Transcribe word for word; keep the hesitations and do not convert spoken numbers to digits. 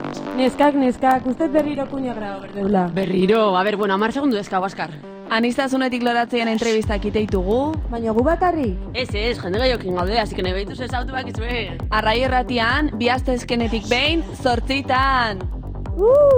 Neskak, neskak, uste berriro kuña graba berdeula. Berriro, a ber, bueno, amar segundu dezkago askar. Anistazunetik loratzean entrevistak iteitugu. Baina gu bakarri? Ez, ez, jende gaiokin gaude, hasi que nebeitu zezautu bakizue. Arrai erratian, bi astezkenetik behin, zortzitan. Uh!